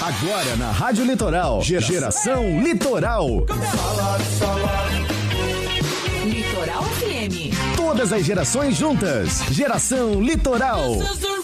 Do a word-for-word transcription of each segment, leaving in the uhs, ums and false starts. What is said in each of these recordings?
Agora na Rádio Litoral, Geração, Geração Litoral. Litoral F M. Todas as gerações juntas. Geração Litoral.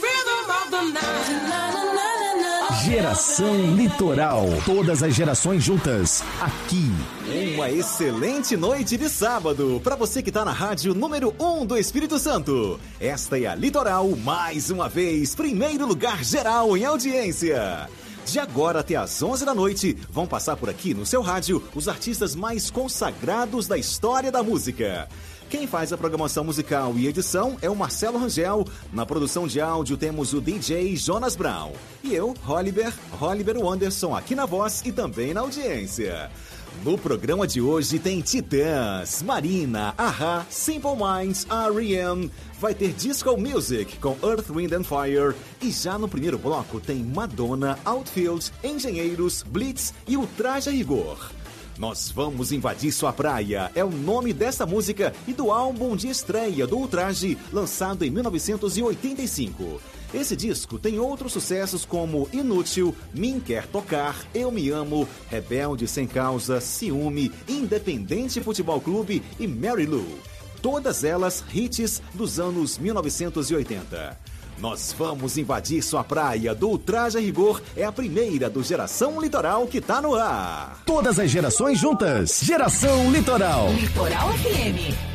Geração Litoral. Todas as gerações juntas. Aqui. Uma excelente noite de sábado para você que tá na rádio número um do Espírito Santo. Esta é a Litoral, mais uma vez, primeiro lugar geral em audiência. De agora até às onze da noite, vão passar por aqui no seu rádio os artistas mais consagrados da história da música. Quem faz a programação musical e edição é o Marcelo Rangel. Na produção de áudio temos o D J Jonas Brown. E eu, Holliber, Holliber Wanderson, aqui na voz e também na audiência. No programa de hoje tem Titãs, Marina, A-ha, Simple Minds, R E M. Vai ter Disco Music com Earth, Wind and Fire. E já no primeiro bloco tem Madonna, Outfield, Engenheiros, Blitz e o Traje a Rigor. Nós vamos invadir sua praia, é o nome dessa música e do álbum de estreia do Ultraje, lançado em mil novecentos e oitenta e cinco. Esse disco tem outros sucessos como Inútil, Mim Quer Tocar, Eu Me Amo, Rebelde Sem Causa, Ciúme, Independente Futebol Clube e Mary Lou. Todas elas hits dos anos mil novecentos e oitenta. Nós vamos invadir sua praia do Ultraje a Rigor, é a primeira do Geração Litoral que tá no ar. Todas as gerações juntas. Geração Litoral. Litoral F M.